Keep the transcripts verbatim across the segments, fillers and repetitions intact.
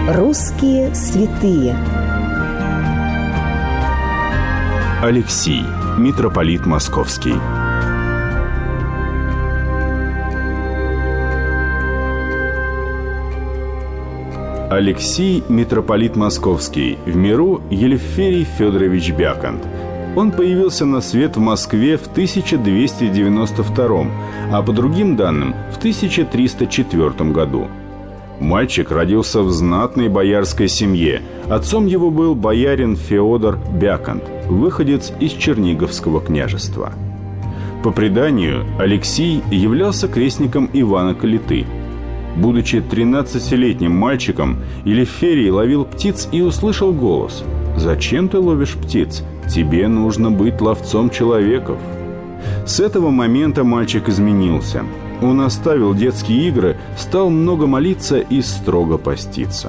Русские святые. Алексий, митрополит Московский. Алексий, митрополит Московский, в миру Елеферий Федорович Бяконт. Он появился на свет в Москве в тысяча двести девяносто втором, а по другим данным в тысяча триста четвёртом году. Мальчик родился в знатной боярской семье. Отцом его был боярин Феодор Бяконт, выходец из Черниговского княжества. По преданию, Алексий являлся крестником Ивана Калиты. Будучи тринадцатилетним мальчиком, Елеферий ловил птиц и услышал голос: «Зачем ты ловишь птиц? Тебе нужно быть ловцом человеков». С этого момента мальчик изменился. Он оставил детские игры, стал много молиться и строго поститься.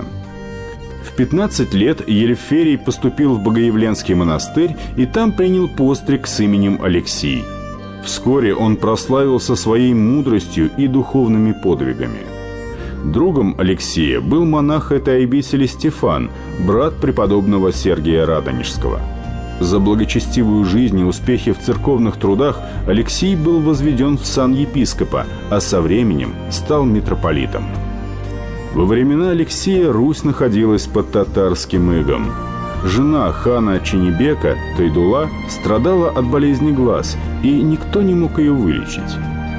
В пятнадцать лет Елеферий поступил в Богоявленский монастырь и там принял постриг с именем Алексий. Вскоре он прославился своей мудростью и духовными подвигами. Другом Алексия был монах этой обители Стефан, брат преподобного Сергия Радонежского. За благочестивую жизнь и успехи в церковных трудах Алексий был возведен в сан епископа, а со временем стал митрополитом. Во времена Алексия Русь находилась под татарским игом. Жена хана Ченебека, Тайдула, страдала от болезни глаз, и никто не мог ее вылечить.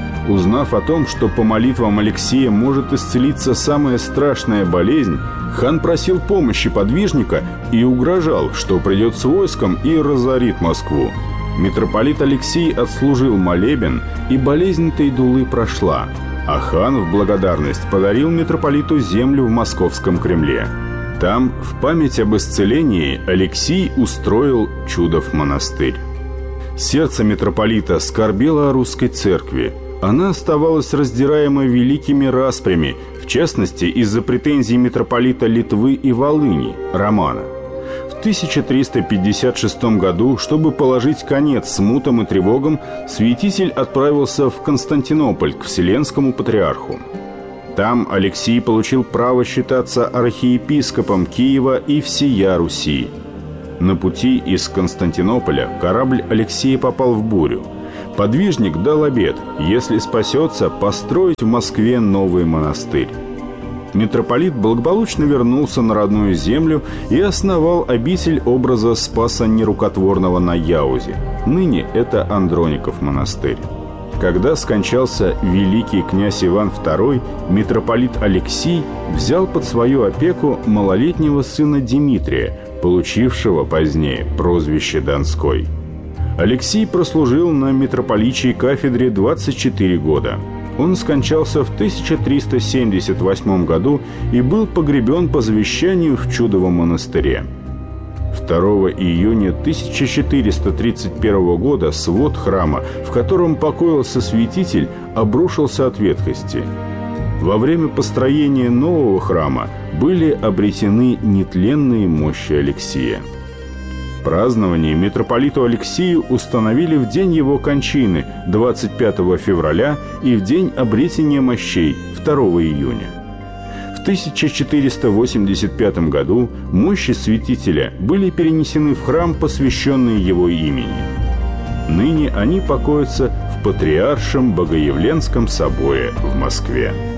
Узнав о том, что по молитвам Алексия может исцелиться самая страшная болезнь, хан просил помощи подвижника и угрожал, что придет с войском и разорит Москву. Митрополит Алексий отслужил молебен, и болезнь Тайдулы прошла, а хан в благодарность подарил митрополиту землю в Московском Кремле. Там, в память об исцелении, Алексий устроил Чудов монастырь. Сердце митрополита скорбело о русской церкви. Она оставалась раздираема великими распрями, в частности, из-за претензий митрополита Литвы и Волыни, Романа. В тысяча триста пятьдесят шестом году, чтобы положить конец смутам и тревогам, святитель отправился в Константинополь к Вселенскому патриарху. Там Алексий получил право считаться архиепископом Киева и всея Руси. На пути из Константинополя корабль Алексия попал в бурю. Подвижник дал обет, если спасется, построить в Москве новый монастырь. Митрополит благополучно вернулся на родную землю и основал обитель образа Спаса Нерукотворного на Яузе. Ныне это Андроников монастырь. Когда скончался великий князь Иван второй, митрополит Алексий взял под свою опеку малолетнего сына Дмитрия, получившего позднее прозвище Донской. Алексий прослужил на митрополичьей кафедре двадцать четыре года. Он скончался в тысяча триста семьдесят восьмом году и был погребен по завещанию в Чудовом монастыре. второго июня тысяча четыреста тридцать первого года свод храма, в котором покоился святитель, обрушился от ветхости. Во время построения нового храма были обретены нетленные мощи Алексия. Празднование митрополиту Алексию установили в день его кончины, двадцать пятого февраля, и в день обретения мощей, второго июня. В тысяча четыреста восемьдесят пятом году мощи святителя были перенесены в храм, посвященный его имени. Ныне они покоятся в Патриаршем Богоявленском соборе в Москве.